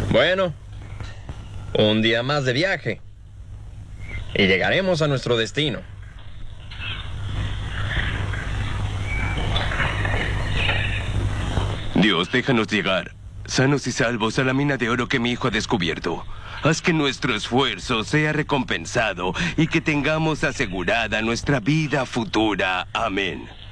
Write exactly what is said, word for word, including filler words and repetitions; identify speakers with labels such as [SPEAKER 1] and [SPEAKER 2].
[SPEAKER 1] Bueno, un día más de viaje. Y llegaremos a nuestro destino.
[SPEAKER 2] Dios, déjanos llegar, sanos y salvos, a la mina de oro que mi hijo ha descubierto. Haz que nuestro esfuerzo sea recompensado y que tengamos asegurada nuestra vida futura. Amén.